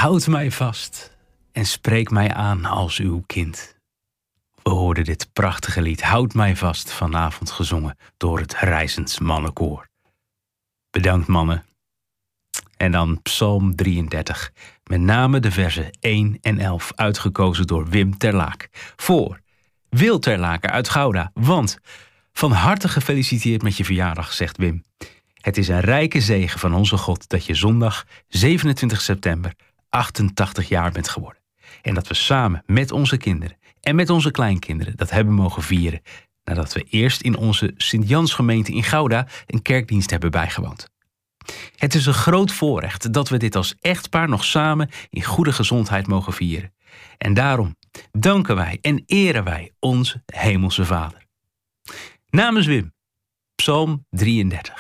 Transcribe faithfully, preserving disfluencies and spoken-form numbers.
Houd mij vast en spreek mij aan als uw kind. We hoorden dit prachtige lied Houd mij vast vanavond gezongen door het Rijzens Mannenkoor. Bedankt mannen. En dan Psalm drieëndertig, met name de versen één en elf, uitgekozen door Wim Terlaak. Voor Wil Terlaken uit Gouda, want van harte gefeliciteerd met je verjaardag, zegt Wim. Het is een rijke zegen van onze God dat je zondag zevenentwintig september achtentachtig jaar bent geworden. En dat we samen met onze kinderen en met onze kleinkinderen dat hebben mogen vieren, nadat we eerst in onze Sint-Jansgemeente in Gouda een kerkdienst hebben bijgewoond. Het is een groot voorrecht dat we dit als echtpaar nog samen in goede gezondheid mogen vieren. En daarom danken wij en eren wij onze Hemelse Vader. Namens Wim, Psalm drieëndertig.